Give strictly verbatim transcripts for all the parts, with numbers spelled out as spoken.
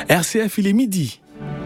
R C F, il est midi.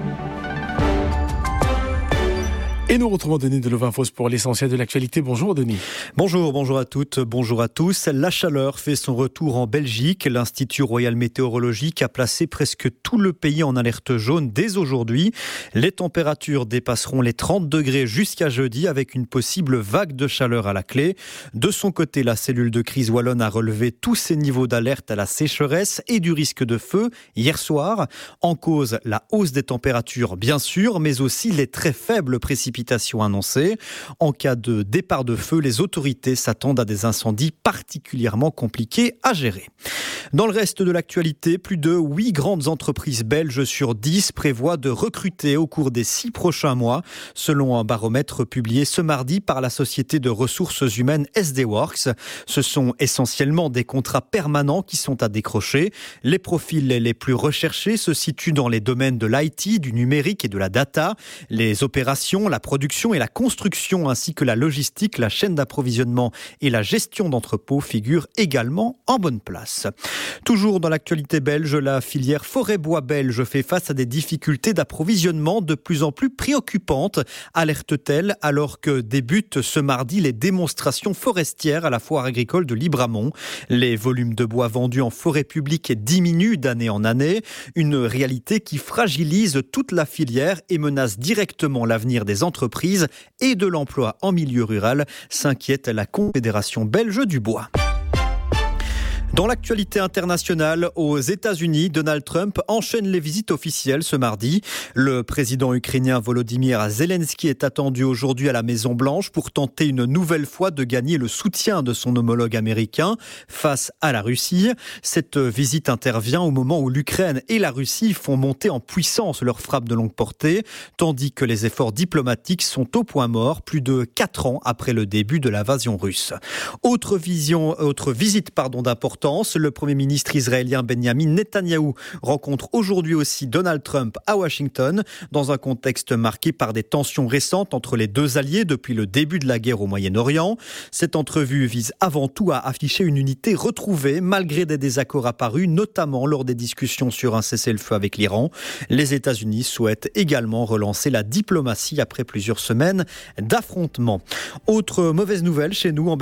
Et nous retrouvons Denis de Levinfos pour l'essentiel de l'actualité. Bonjour Denis. Bonjour, bonjour à toutes, bonjour à tous. La chaleur fait son retour en Belgique. L'Institut Royal Météorologique a placé presque tout le pays en alerte jaune dès aujourd'hui. Les températures dépasseront les trente degrés jusqu'à jeudi avec une possible vague de chaleur à la clé. De son côté, la cellule de crise wallonne a relevé tous ses niveaux d'alerte à la sécheresse et du risque de feu hier soir. En cause, la hausse des températures, bien sûr, mais aussi les très faibles précipitations annoncées. En cas de départ de feu, les autorités s'attendent à des incendies particulièrement compliqués à gérer. Dans le reste de l'actualité, plus de huit grandes entreprises belges sur dix prévoient de recruter au cours des six prochains mois, selon un baromètre publié ce mardi par la société de ressources humaines S D Works. Ce sont essentiellement des contrats permanents qui sont à décrocher. Les profils les plus recherchés se situent dans les domaines de l'I T, du numérique et de la data, les opérations, la production et la construction, ainsi que la logistique, la chaîne d'approvisionnement et la gestion d'entrepôts figurent également en bonne place. Toujours dans l'actualité belge, la filière forêt-bois belge fait face à des difficultés d'approvisionnement de plus en plus préoccupantes, alerte-t-elle, alors que débutent ce mardi les démonstrations forestières à la foire agricole de Libramont. Les volumes de bois vendus en forêt publique diminuent d'année en année, une réalité qui fragilise toute la filière et menace directement l'avenir des entreprises et de l'emploi en milieu rural, s'inquiète la Confédération belge du bois. Dans l'actualité internationale, aux États-Unis, Donald Trump enchaîne les visites officielles ce mardi. Le président ukrainien Volodymyr Zelensky est attendu aujourd'hui à la Maison-Blanche pour tenter une nouvelle fois de gagner le soutien de son homologue américain face à la Russie. Cette visite intervient au moment où l'Ukraine et la Russie font monter en puissance leurs frappes de longue portée, tandis que les efforts diplomatiques sont au point mort plus de quatre ans après le début de l'invasion russe. Autre vision, autre visite pardon, d'importance. Le Premier ministre israélien Benjamin Netanyahou rencontre aujourd'hui aussi Donald Trump à Washington, dans un contexte marqué par des tensions récentes entre les deux alliés depuis le début de la guerre au Moyen-Orient. Cette entrevue vise avant tout à afficher une unité retrouvée malgré des désaccords apparus, notamment lors des discussions sur un cessez-le-feu avec l'Iran. Les États-Unis souhaitent également relancer la diplomatie après plusieurs semaines d'affrontements. Autre mauvaise nouvelle chez nous en